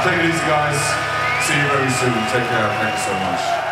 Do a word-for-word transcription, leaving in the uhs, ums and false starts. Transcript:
Take it easy, guys. See you very soon. Take care. Thank you so much.